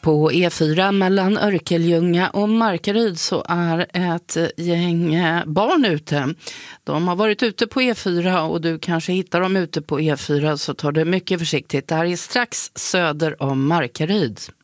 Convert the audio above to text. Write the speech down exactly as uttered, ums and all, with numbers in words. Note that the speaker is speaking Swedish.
På E fyra mellan Örkelljunga och Markaryd så är ett gäng barn ute. De har varit ute på E fyra och du kanske hittar dem ute på E fyra, så tar det mycket försiktigt. Det här är strax söder om Markaryd.